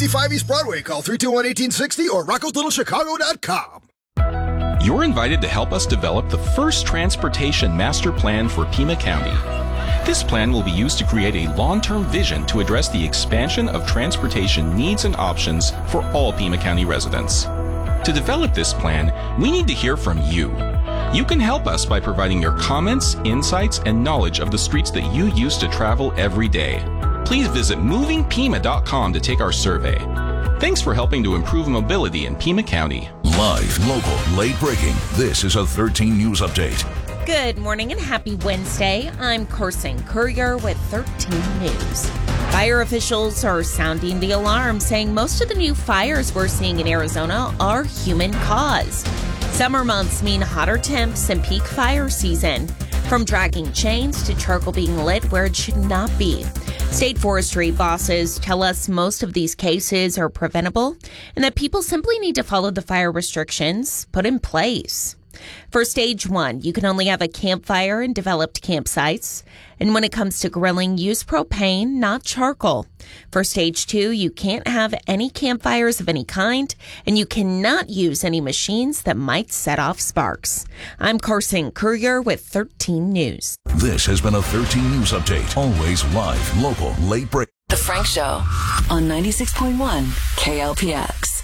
55 East Broadway. Call 321-1860 or roccoslittle.chicago.com. You're invited to help us develop the first transportation master plan for Pima County. This plan will be used to create a long-term vision to address the expansion of transportation needs and options for all Pima County residents. To develop this plan, we need to hear from you. You can help us by providing your comments, insights, and knowledge of the streets that you use to travel every day. Please visit movingpima.com to take our survey. Thanks for helping to improve mobility in Pima County. Live, local, late breaking. This is a 13 News Update. Good morning and happy Wednesday. I'm Carson Courier with 13 News. Fire officials are sounding the alarm, saying most of the new fires we're seeing in Arizona are human-caused. Summer months mean hotter temps and peak fire season, from dragging chains to charcoal being lit where it should not be. State forestry bosses tell us most of these cases are preventable and that people simply need to follow the fire restrictions put in place. For stage 1, you can only have a campfire in developed campsites. And when it comes to grilling, use propane, not charcoal. For stage 2, you can't have any campfires of any kind, and you cannot use any machines that might set off sparks. I'm Carson Courier with 13 News. This has been a 13 News Update. Always live, local, late break. The Frank Show on 96.1 KLPX.